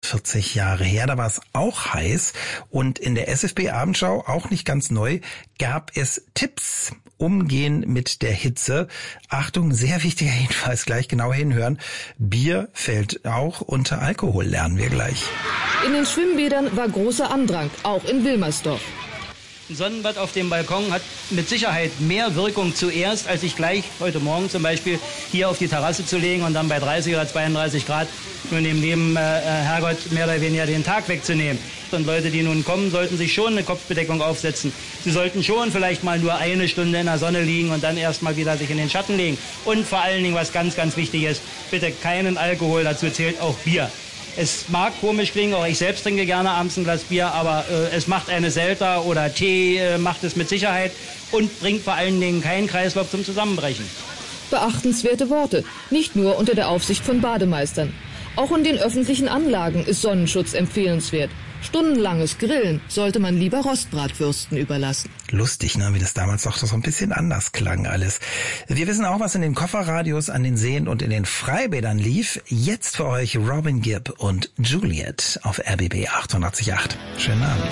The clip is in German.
40 Jahre her, da war es auch heiß und in der SFB-Abendschau, auch nicht ganz neu, gab es Tipps. Umgehen mit der Hitze. Achtung, sehr wichtiger Hinweis, gleich genau hinhören. Bier fällt auch unter Alkohol, lernen wir gleich. In den Schwimmbädern war großer Andrang, auch in Wilmersdorf. Ein Sonnenbad auf dem Balkon hat mit Sicherheit mehr Wirkung zuerst, als sich gleich heute Morgen zum Beispiel hier auf die Terrasse zu legen und dann bei 30 oder 32 Grad nur dem lieben Herrgott mehr oder weniger den Tag wegzunehmen. Und Leute, die nun kommen, sollten sich schon eine Kopfbedeckung aufsetzen. Sie sollten schon vielleicht mal nur eine Stunde in der Sonne liegen und dann erst mal wieder sich in den Schatten legen. Und vor allen Dingen, was ganz, ganz wichtig ist, bitte keinen Alkohol, dazu zählt auch Bier. Es mag komisch klingen, auch ich selbst trinke gerne abends ein Glas Bier, aber es macht eine Selter oder Tee, macht es mit Sicherheit und bringt vor allen Dingen keinen Kreislauf zum Zusammenbrechen. Beachtenswerte Worte, nicht nur unter der Aufsicht von Bademeistern. Auch in den öffentlichen Anlagen ist Sonnenschutz empfehlenswert. Stundenlanges Grillen sollte man lieber Rostbratwürsten überlassen. Lustig, ne, wie das damals doch so ein bisschen anders klang alles. Wir wissen auch, was in den Kofferradios, an den Seen und in den Freibädern lief. Jetzt für euch Robin Gibb und Juliet auf RBB 88.8. Schönen Abend.